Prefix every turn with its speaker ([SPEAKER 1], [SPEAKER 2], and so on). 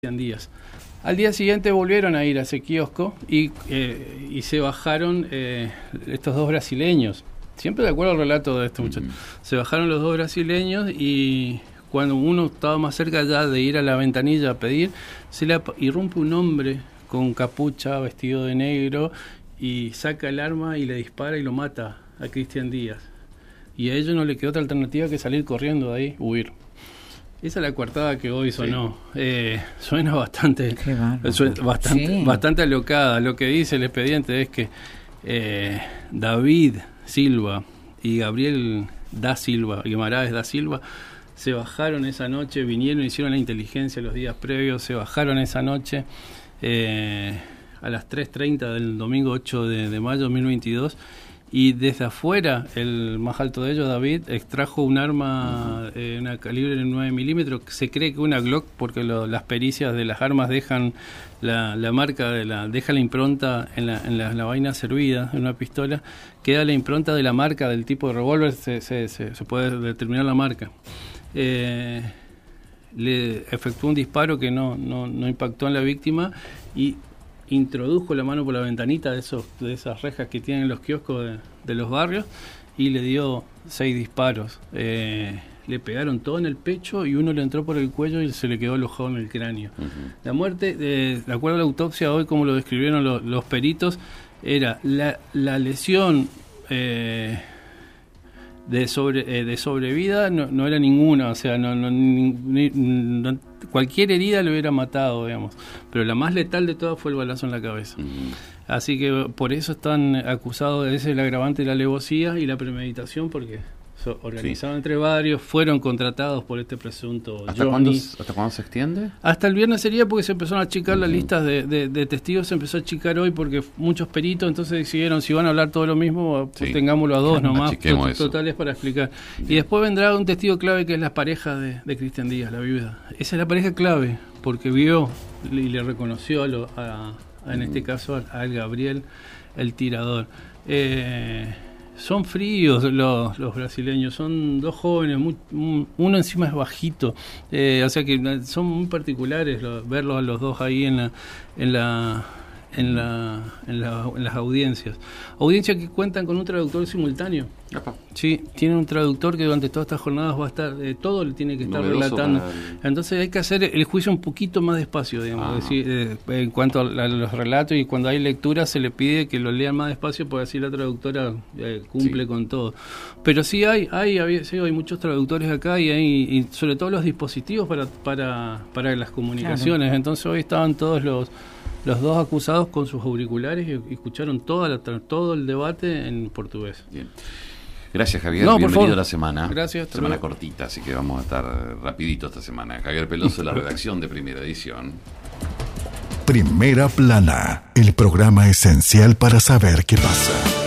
[SPEAKER 1] Días. Al día siguiente volvieron a ir a ese kiosco y se bajaron estos dos brasileños, siempre de acuerdo al relato de este muchacho. Se bajaron los dos brasileños y cuando uno estaba más cerca ya de ir a la ventanilla a pedir, se le irrumpe un hombre con capucha, vestido de negro, y saca el arma y le dispara y lo mata a Cristian Díaz. Y a ellos no le quedó otra alternativa que salir corriendo de ahí, huir. Esa es la coartada que hoy sonó. Sí. Suena bastante bastante alocada. Lo que dice el expediente es que David Silva y Gabriel da Silva, Guimaraes da Silva, se bajaron esa noche, vinieron, hicieron la inteligencia los días previos, se bajaron esa noche a las 3:30 del domingo 8 de mayo de 2022. Y desde afuera, el más alto de ellos, David, extrajo un arma, una calibre de 9 milímetros, se cree que una Glock, porque las pericias de las armas dejan la marca, deja la impronta en la vaina servida, en una pistola, queda la impronta de la marca del tipo de revólver, se puede determinar la marca. Le efectuó un disparo que no impactó en la víctima y introdujo la mano por la ventanita de esas rejas que tienen los kioscos de los barrios y le dio 6 disparos. Le pegaron todo en el pecho y uno le entró por el cuello y se le quedó alojado en el cráneo. La muerte, de acuerdo a la autopsia hoy, como lo describieron los peritos, era la lesión de sobrevida, no era ninguna, o sea, cualquier herida le hubiera matado, digamos, pero la más letal de todas fue el balazo en la cabeza. Así que por eso están acusados de ese el agravante de la alevosía y la premeditación, porque organizados entre varios, fueron contratados por este presunto Johnny.
[SPEAKER 2] ¿Hasta cuándo se extiende?
[SPEAKER 1] Hasta el viernes sería, porque se empezaron a achicar las listas de testigos, se empezó a achicar hoy porque muchos peritos entonces decidieron, si van a hablar todo lo mismo, pues tengámoslo a dos nomás, totales para explicar. Bien. Y después vendrá un testigo clave que es la pareja de Cristian Díaz, la viuda. Esa es la pareja clave, porque vio y le reconoció en este caso al Gabriel, el tirador. Son fríos los brasileños, son dos jóvenes, uno encima es bajito, o sea que son muy particulares verlos a los dos ahí en las audiencias que cuentan con un traductor simultáneo. Sí, tiene un traductor que durante todas estas jornadas va a estar, todo le tiene que estar relatando. Entonces hay que hacer el juicio un poquito más despacio, digamos, decir, en cuanto a los relatos, y cuando hay lectura se le pide que lo lean más despacio, porque así la traductora cumple con todo. Pero sí hay muchos traductores acá y sobre todo los dispositivos para las comunicaciones. Claro. Entonces hoy estaban todos los dos acusados con sus auriculares y escucharon todo el debate en portugués.
[SPEAKER 2] Bien. Gracias, Javier. Bienvenido a la semana.
[SPEAKER 1] Gracias.
[SPEAKER 2] Semana cortita, así que vamos a estar rapidito esta semana. Javier Peloso, la redacción de Primera Edición.
[SPEAKER 3] Primera Plana, el programa esencial para saber qué pasa.